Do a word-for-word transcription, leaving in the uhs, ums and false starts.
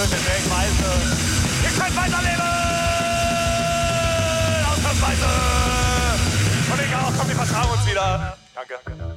Ausnahmsweise. Ihr könnt weiterleben! Ausnahmsweise! Und ich auch, komm, wir vertrauen uns wieder. Danke.